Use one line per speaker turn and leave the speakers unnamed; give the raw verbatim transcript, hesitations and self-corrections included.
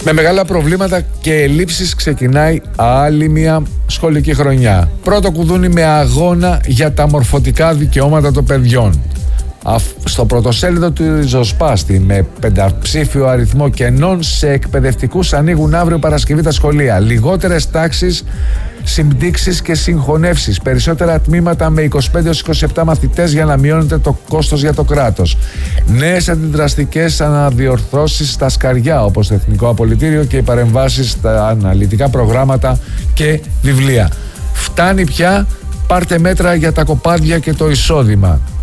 Με μεγάλα προβλήματα και ελλείψεις ξεκινάει άλλη μια σχολική χρονιά. Πρώτο κουδούνι με αγώνα για τα μορφωτικά δικαιώματα των παιδιών. Στο πρωτοσέλιδο του ριζοσπάστη με πενταψήφιο αριθμό κενών σε εκπαιδευτικούς ανοίγουν αύριο Παρασκευή τα σχολεία. Λιγότερες τάξεις, συμπτύξεις και συγχωνεύσεις. Περισσότερα τμήματα με είκοσι πέντε έως είκοσι επτά μαθητές για να μειώνεται το κόστος για το κράτος. Νέες αντιδραστικές αναδιορθώσεις στα σκαριά όπως το Εθνικό Απολυτήριο και οι παρεμβάσεις στα αναλυτικά προγράμματα και βιβλία. Φτάνει πια, πάρτε μέτρα για τα κοπάδια και το εισόδημα.